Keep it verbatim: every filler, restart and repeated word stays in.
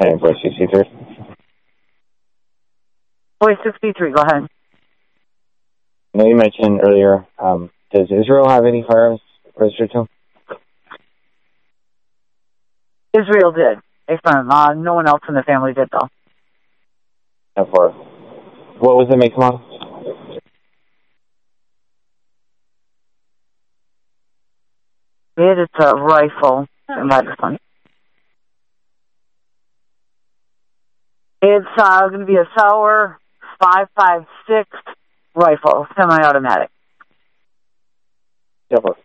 Heading for sixty-three. Voice sixty-three, go ahead. I know you mentioned earlier, um, does Israel have any firearms registered to them? Israel did. Uh, no one else in the family did, though. How far? What was the make model? It is a rifle. It's uh, going to be a Sauer five five six rifle, semi-automatic. Yeah,